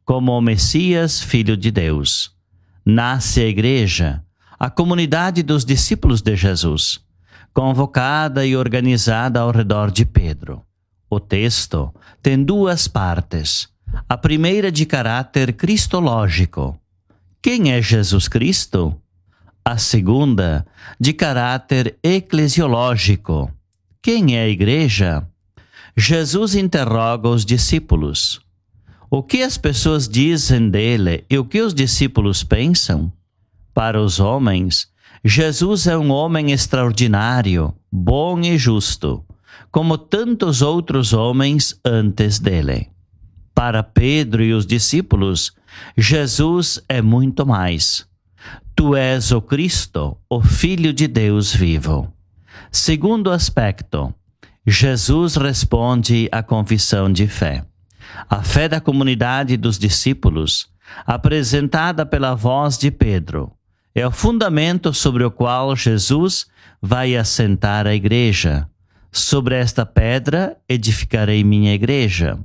como o Messias, Filho de Deus. Nasce a Igreja, a comunidade dos discípulos de Jesus, convocada e organizada ao redor de Pedro. O texto tem duas partes. A primeira de caráter cristológico. Quem é Jesus Cristo? A segunda, de caráter eclesiológico. Quem é a Igreja? Jesus interroga os discípulos. O que as pessoas dizem dele e o que os discípulos pensam? Para os homens, Jesus é um homem extraordinário, bom e justo, como tantos outros homens antes dele. Para Pedro e os discípulos, Jesus é muito mais. Tu és o Cristo, o Filho de Deus vivo. Segundo aspecto, Jesus responde à confissão de fé. A fé da comunidade dos discípulos, apresentada pela voz de Pedro, é o fundamento sobre o qual Jesus vai assentar a Igreja. Sobre esta pedra edificarei minha Igreja.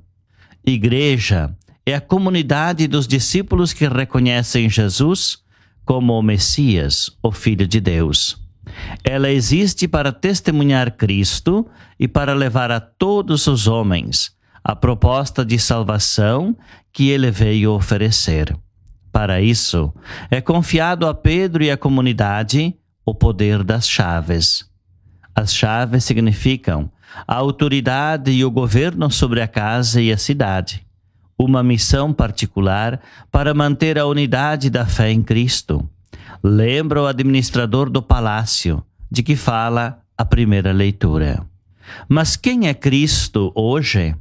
Igreja é a comunidade dos discípulos que reconhecem Jesus como o Messias, o Filho de Deus. Ela existe para testemunhar Cristo e para levar a todos os homens a proposta de salvação que ele veio oferecer. Para isso, é confiado a Pedro e à comunidade o poder das chaves. As chaves significam a autoridade e o governo sobre a casa e a cidade, uma missão particular para manter a unidade da fé em Cristo. Lembra o administrador do palácio, de que fala a primeira leitura. Mas quem é Cristo hoje?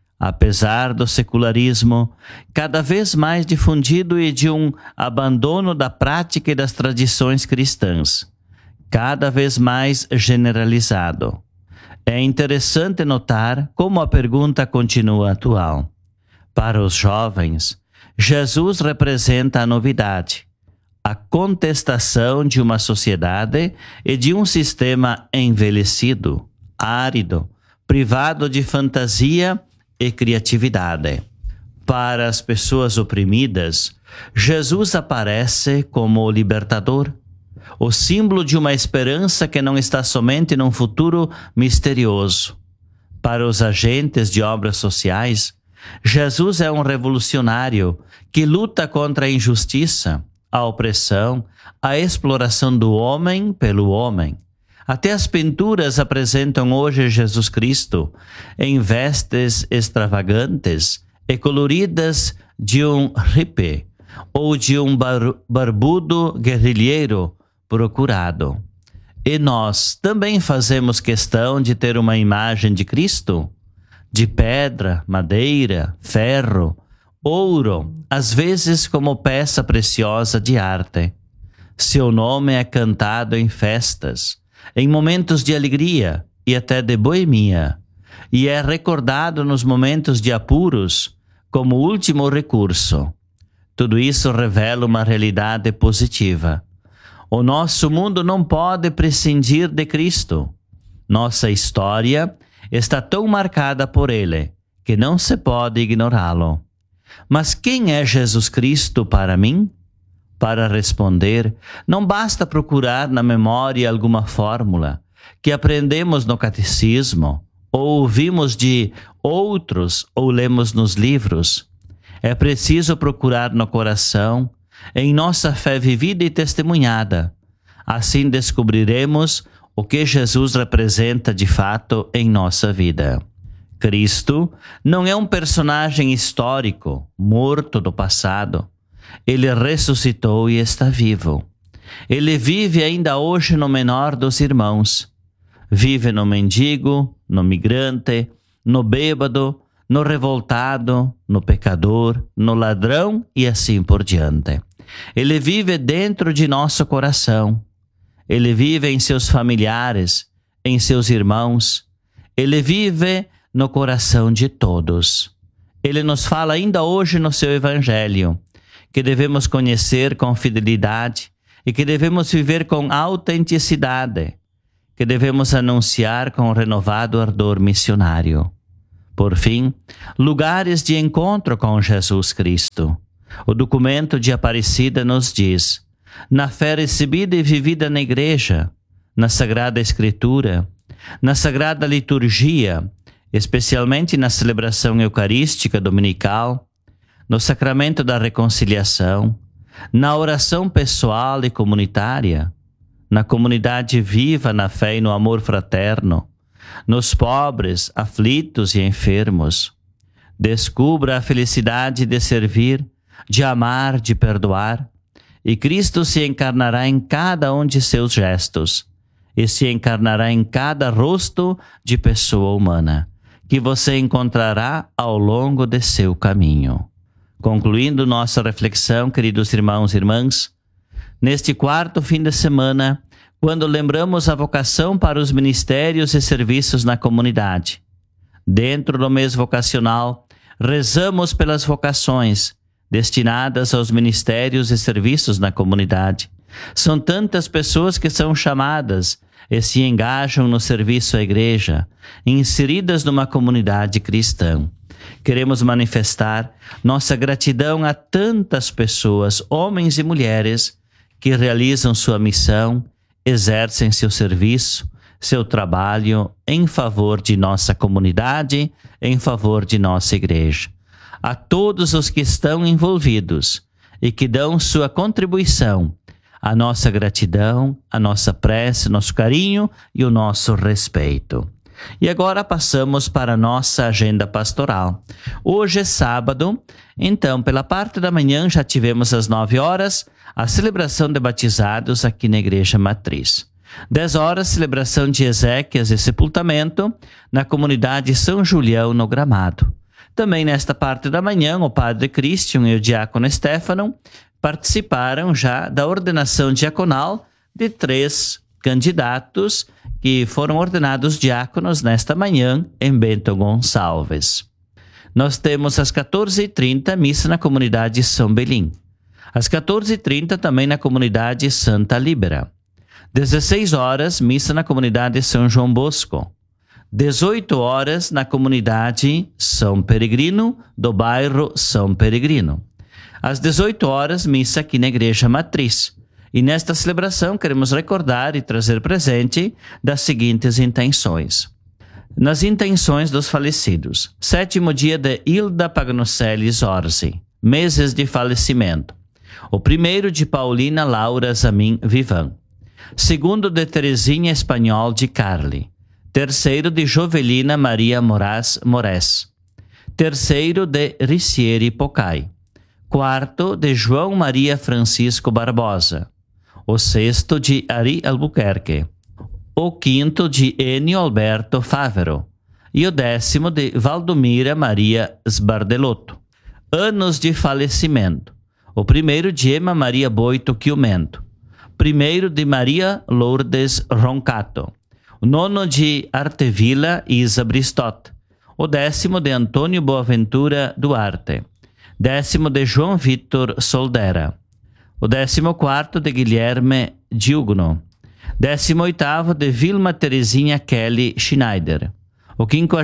Apesar do secularismo cada vez mais difundido e de um abandono da prática e das tradições cristãs, cada vez mais generalizado, é interessante notar como a pergunta continua atual. Para os jovens, Jesus representa a novidade, a contestação de uma sociedade e de um sistema envelhecido, árido, privado de fantasia e criatividade. Para as pessoas oprimidas, Jesus aparece como o libertador, o símbolo de uma esperança que não está somente num futuro misterioso. Para os agentes de obras sociais, Jesus é um revolucionário que luta contra a injustiça, a opressão, a exploração do homem pelo homem. Até as pinturas apresentam hoje Jesus Cristo em vestes extravagantes e coloridas de um hippie ou de um barbudo guerrilheiro procurado. E nós também fazemos questão de ter uma imagem de Cristo? De pedra, madeira, ferro, ouro, às vezes como peça preciosa de arte. Seu nome é cantado em festas, em momentos de alegria e até de boemia, e é recordado nos momentos de apuros como último recurso. Tudo isso revela uma realidade positiva. O nosso mundo não pode prescindir de Cristo. Nossa história está tão marcada por Ele que não se pode ignorá-lo. Mas quem é Jesus Cristo para mim? Para responder, não basta procurar na memória alguma fórmula que aprendemos no catecismo, ou ouvimos de outros, ou lemos nos livros. É preciso procurar no coração, em nossa fé vivida e testemunhada. Assim descobriremos o que Jesus representa de fato em nossa vida. Cristo não é um personagem histórico, morto do passado. Ele ressuscitou e está vivo. Ele vive ainda hoje no menor dos irmãos. Vive no mendigo, no migrante, no bêbado, no revoltado, no pecador, no ladrão e assim por diante. Ele vive dentro de nosso coração. Ele vive em seus familiares, em seus irmãos. Ele vive no coração de todos. Ele nos fala ainda hoje no seu Evangelho, que devemos conhecer com fidelidade e que devemos viver com autenticidade, que devemos anunciar com renovado ardor missionário. Por fim, lugares de encontro com Jesus Cristo. O documento de Aparecida nos diz: na fé recebida e vivida na Igreja, na Sagrada Escritura, na Sagrada Liturgia, especialmente na celebração eucarística dominical, no sacramento da reconciliação, na oração pessoal e comunitária, na comunidade viva na fé e no amor fraterno, nos pobres, aflitos e enfermos. Descubra a felicidade de servir, de amar, de perdoar, e Cristo se encarnará em cada um de seus gestos, e se encarnará em cada rosto de pessoa humana, que você encontrará ao longo de seu caminho. Concluindo nossa reflexão, queridos irmãos e irmãs, neste quarto fim de semana, quando lembramos a vocação para os ministérios e serviços na comunidade, dentro do mês vocacional, rezamos pelas vocações destinadas aos ministérios e serviços na comunidade. São tantas pessoas que são chamadas e se engajam no serviço à Igreja, inseridas numa comunidade cristã. Queremos manifestar nossa gratidão a tantas pessoas, homens e mulheres, que realizam sua missão, exercem seu serviço, seu trabalho em favor de nossa comunidade, em favor de nossa Igreja. A todos os que estão envolvidos e que dão sua contribuição, a nossa gratidão, a nossa prece, nosso carinho e o nosso respeito. E agora passamos para a nossa agenda pastoral. Hoje é sábado, então pela parte da manhã já tivemos às 9 horas a celebração de batizados aqui na Igreja Matriz. 10 horas, celebração de exéquias e sepultamento na comunidade São Julião, no Gramado. Também nesta parte da manhã, o padre Christian e o diácono Stefano participaram já da ordenação diaconal de 3 candidatos que foram ordenados diáconos nesta manhã em Bento Gonçalves. Nós temos às 14h30 missa na comunidade São Belim. Às 14h30 também na comunidade Santa Líbera. 16 horas, missa na comunidade São João Bosco. 18 horas na comunidade São Peregrino, do bairro São Peregrino. Às 18 horas, missa aqui na Igreja Matriz. E nesta celebração queremos recordar e trazer presente das seguintes intenções. Nas intenções dos falecidos: 7º dia de Hilda Pagnocelli Zorzi, meses de falecimento. O 1º de Paulina Laura Zamin Vivan. 2º de Terezinha Espanhol de Carli. 3º de Jovelina Maria Moraes Mores. 3º de Ricieri Pocai. 4º de João Maria Francisco Barbosa. O 6º de Ari Albuquerque. O 5º de Enio Alberto Fávero. E o 10º de Valdomira Maria Sbardelotto. Anos de falecimento. O 1º de Emma Maria Boito Chiumento. 1º de Maria Lourdes Roncato. O 9º de Artevila Isa Bristot. O 10º de Antônio Boaventura Duarte. 10º de João Vitor Soldera. O 14º de Guilherme Diugno. 18º de Vilma Terezinha Kelly Schneider. O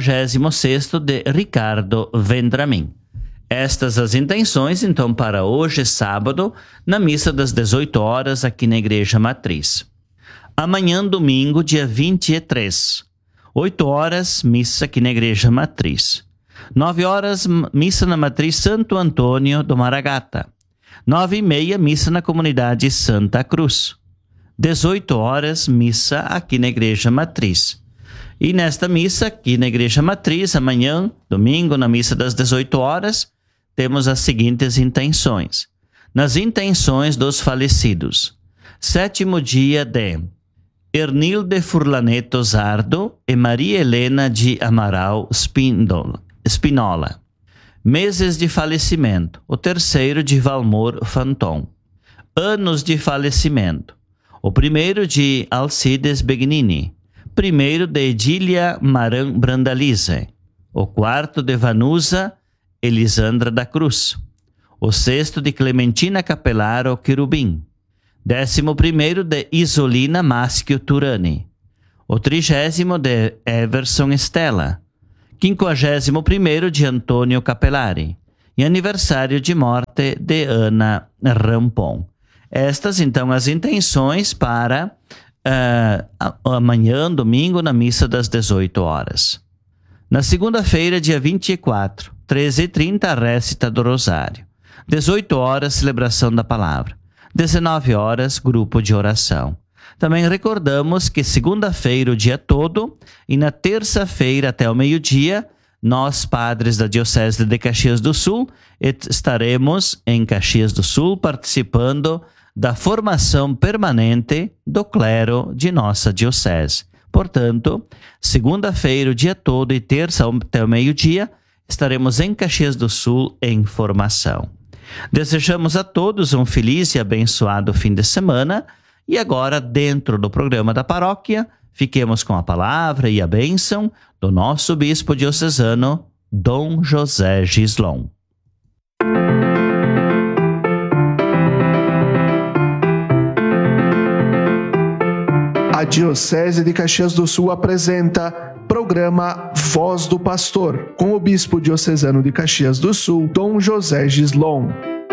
56º de Ricardo Vendramin. Estas as intenções, então, para hoje, sábado, na missa das 18 horas aqui na Igreja Matriz. Amanhã, domingo, dia 23. 8 horas, missa aqui na Igreja Matriz. 9 horas, missa na Matriz Santo Antônio do Maragata. 9h30, missa na comunidade Santa Cruz. 18 horas, missa aqui na Igreja Matriz. E nesta missa aqui na Igreja Matriz, amanhã, domingo, na missa das 18 horas, temos as seguintes intenções. Nas intenções dos falecidos: 7º dia de Ernilde Furlaneto Zardo e Maria Helena de Amaral Spinola. Meses de falecimento: o 3º de Valmor Fanton. Anos de falecimento: o 1º de Alcides Begnini. 1º de Edília Maran Brandalize. O 4º de Vanusa Elisandra da Cruz. O 6º de Clementina Capelaro Querubim. 11º de Isolina Maschio Turani. O 30º de Everson Estela. 51º de Antônio Capellari e aniversário de morte de Ana Rampon. Estas, então, as intenções para amanhã, domingo, na missa das 18 horas. Na segunda-feira, dia 24, 13h30, a récita do Rosário. 18 horas, celebração da palavra. 19 horas, grupo de oração. Também recordamos que segunda-feira, o dia todo, e na terça-feira, até o meio-dia, nós, padres da Diocese de Caxias do Sul, estaremos em Caxias do Sul participando da formação permanente do clero de nossa Diocese. Portanto, segunda-feira, o dia todo, e terça até o meio-dia, estaremos em Caxias do Sul em formação. Desejamos a todos um feliz e abençoado fim de semana. E agora, dentro do programa da paróquia, fiquemos com a palavra e a bênção do nosso bispo diocesano, Dom José Gislon. A Diocese de Caxias do Sul apresenta programa Voz do Pastor, com o bispo diocesano de Caxias do Sul, Dom José Gislon.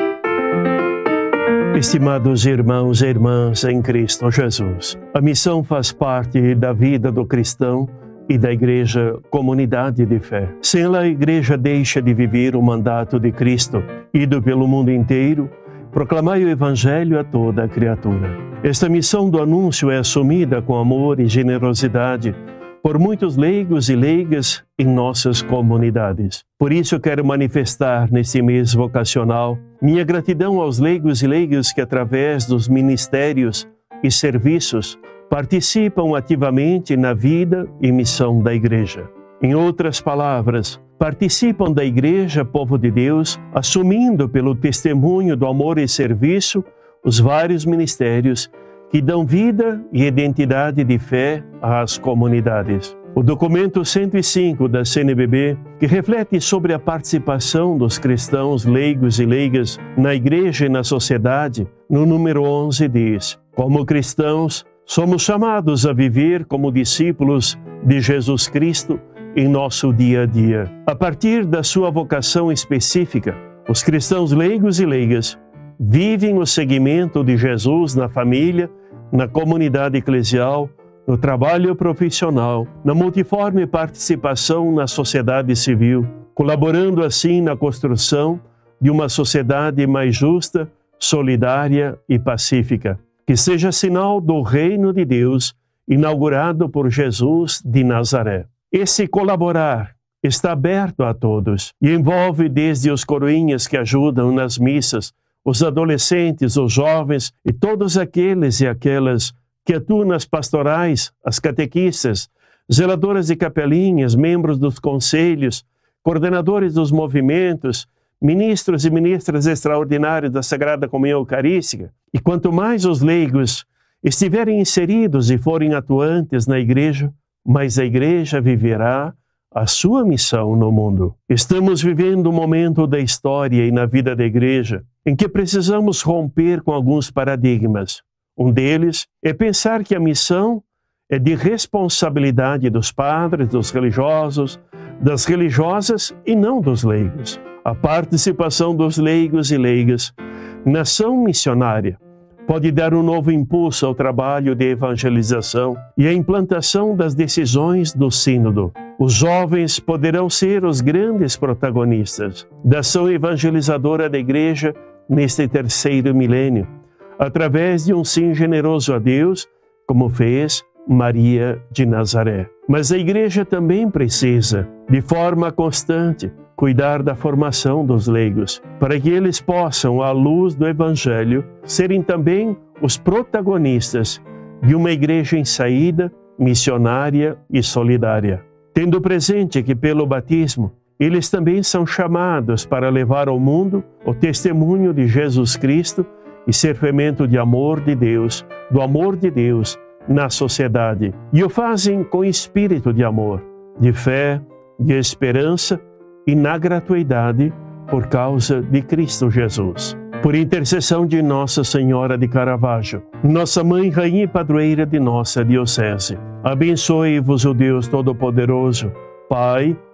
Estimados irmãos e irmãs em Cristo Jesus, a missão faz parte da vida do cristão e da Igreja comunidade de fé. Sem ela, a Igreja deixa de viver o mandato de Cristo, ido pelo mundo inteiro, proclamai o Evangelho a toda a criatura. Esta missão do anúncio é assumida com amor e generosidade por muitos leigos e leigas em nossas comunidades. Por isso, quero manifestar neste mês vocacional minha gratidão aos leigos e leigas que, através dos ministérios e serviços, participam ativamente na vida e missão da Igreja. Em outras palavras, participam da Igreja, povo de Deus, assumindo pelo testemunho do amor e serviço os vários ministérios que dão vida e identidade de fé às comunidades. O documento 105 da CNBB, que reflete sobre a participação dos cristãos leigos e leigas na Igreja e na sociedade, no número 11 diz: como cristãos, somos chamados a viver como discípulos de Jesus Cristo em nosso dia a dia. A partir da sua vocação específica, os cristãos leigos e leigas vivem o seguimento de Jesus na família, na comunidade eclesial, no trabalho profissional, na multiforme participação na sociedade civil, colaborando assim na construção de uma sociedade mais justa, solidária e pacífica, que seja sinal do reino de Deus inaugurado por Jesus de Nazaré. Esse colaborar está aberto a todos e envolve desde os coroinhas que ajudam nas missas, os adolescentes, os jovens e todos aqueles e aquelas que atuam nas pastorais, as catequistas, zeladoras de capelinhas, membros dos conselhos, coordenadores dos movimentos, ministros e ministras extraordinários da Sagrada Comunhão Eucarística. E quanto mais os leigos estiverem inseridos e forem atuantes na Igreja, mais a Igreja viverá a sua missão no mundo. Estamos vivendo um momento da história e na vida da Igreja em que precisamos romper com alguns paradigmas. Um deles é pensar que a missão é de responsabilidade dos padres, dos religiosos, das religiosas e não dos leigos. A participação dos leigos e leigas na ação missionária pode dar um novo impulso ao trabalho de evangelização e à implantação das decisões do Sínodo. Os jovens poderão ser os grandes protagonistas da ação evangelizadora da Igreja neste terceiro milênio, através de um sim generoso a Deus, como fez Maria de Nazaré. Mas a Igreja também precisa, de forma constante, cuidar da formação dos leigos, para que eles possam, à luz do Evangelho, serem também os protagonistas de uma Igreja em saída, missionária e solidária. Tendo presente que pelo batismo, eles também são chamados para levar ao mundo o testemunho de Jesus Cristo e ser fermento de amor de Deus, do amor de Deus na sociedade. E o fazem com espírito de amor, de fé, de esperança e na gratuidade por causa de Cristo Jesus. Por intercessão de Nossa Senhora de Caravaggio, nossa Mãe, Rainha e Padroeira de nossa Diocese, abençoe-vos o Deus Todo-Poderoso, Pai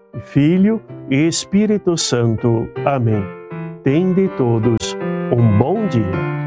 Filho e Espírito Santo. Amém. Tende todos um bom dia.